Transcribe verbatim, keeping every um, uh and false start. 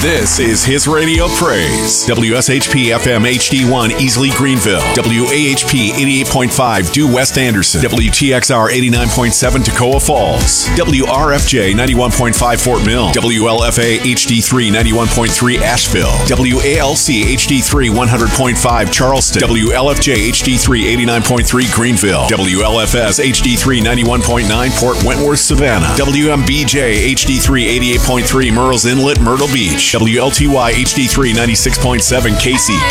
This is His Radio Praise. W S H P F M H D one Easley Greenville. W A H P eighty-eight point five Due West Anderson. W T X R eighty-nine point seven Toccoa Falls. W R F J ninety-one point five Fort Mill. W L F A H D three ninety-one point three Asheville. W A L C H D three one hundred point five Charleston. W L F J H D three eighty-nine point three Greenville. W L F S H D three ninety-one point nine Port Wentworth Savannah. W M B J H D three eighty-eight point three Murrells Inlet Myrtle Beach. W L T Y H D three ninety-six point seven Casey